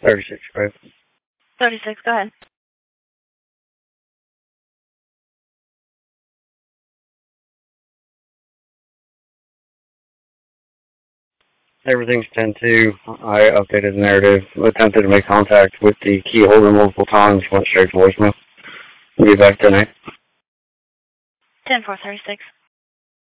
36, right? 36, go ahead. Everything's 10-2. I updated the narrative, attempted to make contact with the key holder multiple times, went straight to voicemail. We'll be back tonight. 10-4, 36.